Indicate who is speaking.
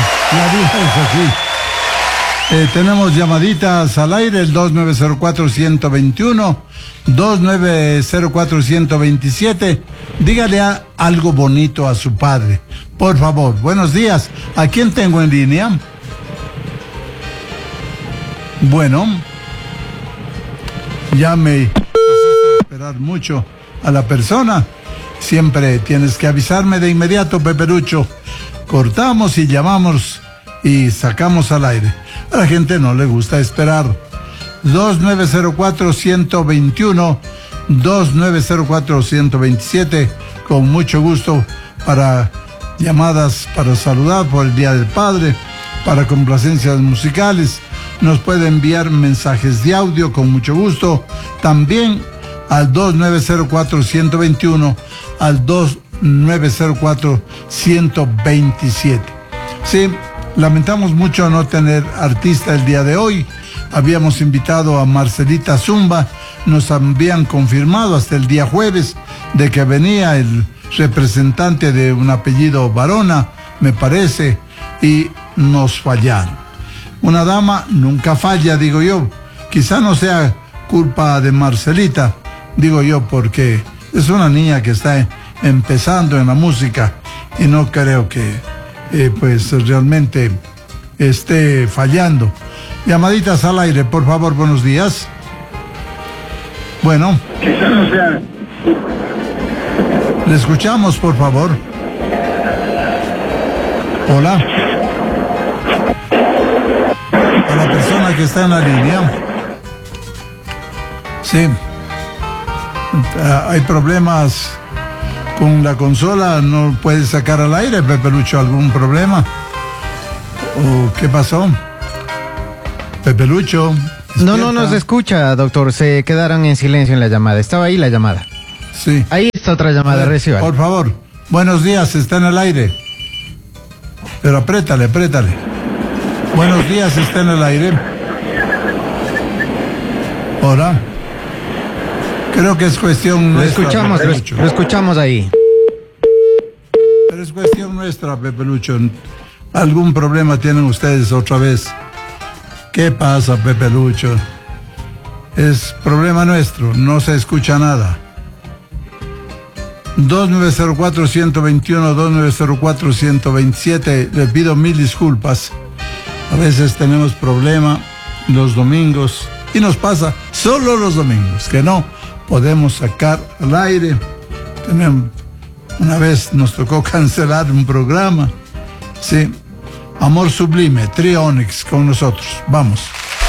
Speaker 1: la vida es así. Tenemos llamaditas al aire, el 2904-121, 2904-127. Dígale algo bonito a su padre, por favor. Buenos días. ¿A quién tengo en línea? Bueno, ya me hiciste esperar mucho a la persona. Siempre tienes que avisarme de inmediato, Peperucho. Cortamos y llamamos y sacamos al aire. A la gente no le gusta esperar. 2904-121, 2904-127, con mucho gusto para llamadas, para saludar por el Día del Padre, para complacencias musicales. Nos puede enviar mensajes de audio con mucho gusto. También al 2904-121, al 2904-127. Sí, lamentamos mucho no tener artista el día de hoy. Habíamos invitado a Marcelita Zumba, nos habían confirmado hasta el día jueves de que venía el representante de un apellido Barona, me parece, y nos fallaron. Una dama nunca falla, digo yo. Quizá no sea culpa de Marcelita, digo yo, porque es una niña que está empezando en la música y no creo que pues realmente esté fallando. Llamaditas al aire, por favor, buenos días. Bueno. Le escuchamos, por favor. Hola. A la persona que está en la línea. Sí. Hay problemas con la consola, no puede sacar al aire, Pepelucho, ¿algún problema? ¿O qué pasó? Pepelucho.
Speaker 2: No nos escucha, doctor, se quedaron en silencio en la llamada, estaba ahí la llamada.
Speaker 1: Sí.
Speaker 2: Ahí está otra llamada, reciba.
Speaker 1: Por favor, buenos días, está en el aire. Pero apriétale. Buenos días, está en el aire. Hola. Creo que es cuestión nuestra.
Speaker 2: Lo escuchamos ahí.
Speaker 1: Pero es cuestión nuestra, Pepelucho. ¿Algún problema tienen ustedes otra vez? ¿Qué pasa, Pepelucho? Es problema nuestro, no se escucha nada. 2904-121, 2904-127, le pido mil disculpas. A veces tenemos problema los domingos, y nos pasa solo los domingos, que no podemos sacar al aire. Una vez nos tocó cancelar un programa. Sí. Amor Sublime, Trío Onyx con nosotros. Vamos.